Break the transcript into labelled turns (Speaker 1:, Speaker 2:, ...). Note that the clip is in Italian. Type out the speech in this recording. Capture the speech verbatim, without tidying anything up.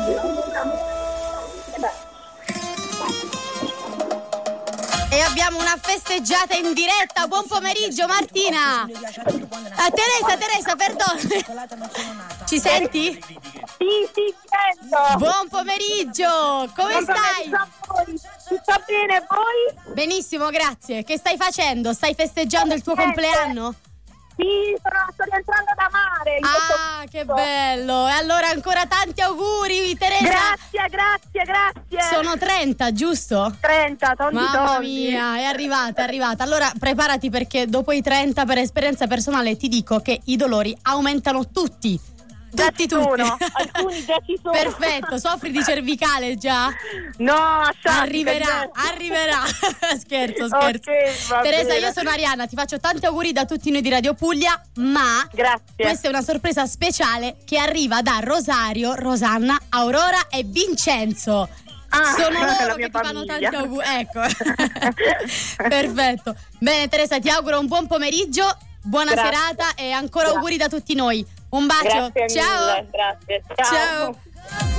Speaker 1: E abbiamo una festeggiata in diretta. Buon pomeriggio Martina. Ah, Teresa, Teresa, perdono. Ci senti?
Speaker 2: Sì, sì, sento.
Speaker 1: Buon pomeriggio. Come
Speaker 2: Buon
Speaker 1: stai?
Speaker 2: pomeriggio a voi. Tutto bene, voi?
Speaker 1: Benissimo, grazie. Che stai facendo? Stai festeggiando il tuo compleanno?
Speaker 2: Sì, sono, sto rientrando da mare.
Speaker 1: Ah, che bello. E allora ancora tanti auguri, Teresa.
Speaker 2: Grazie, grazie, grazie.
Speaker 1: Sono trenta, giusto?
Speaker 2: trenta, tondi
Speaker 1: Mamma
Speaker 2: tondi.
Speaker 1: mia, è arrivata, è arrivata. Allora preparati, perché dopo i trenta, per esperienza personale, ti dico che i dolori aumentano tutti. Tutti, tutti.
Speaker 2: Alcuni già ci sono.
Speaker 1: Perfetto, soffri di cervicale già?
Speaker 2: No, asciatti,
Speaker 1: Arriverà, arriverà. Scherzo, scherzo.
Speaker 2: Ok, va
Speaker 1: Teresa,
Speaker 2: bene.
Speaker 1: io sono Arianna, ti faccio tanti auguri da tutti noi di Radio Puglia, ma
Speaker 2: Grazie.
Speaker 1: questa è una sorpresa speciale che arriva da Rosario, Rosanna, Aurora e Vincenzo.
Speaker 2: Ah,
Speaker 1: Sono
Speaker 2: la
Speaker 1: loro
Speaker 2: mia
Speaker 1: che ti fanno
Speaker 2: famiglia.
Speaker 1: tanti auguri. Ecco. Perfetto. Bene Teresa, ti auguro un buon pomeriggio, buona
Speaker 2: Grazie.
Speaker 1: serata e ancora
Speaker 2: Grazie.
Speaker 1: auguri da tutti noi. Un bacio.
Speaker 2: Grazie
Speaker 1: Ciao.
Speaker 2: mille, grazie. Ciao.
Speaker 1: Ciao.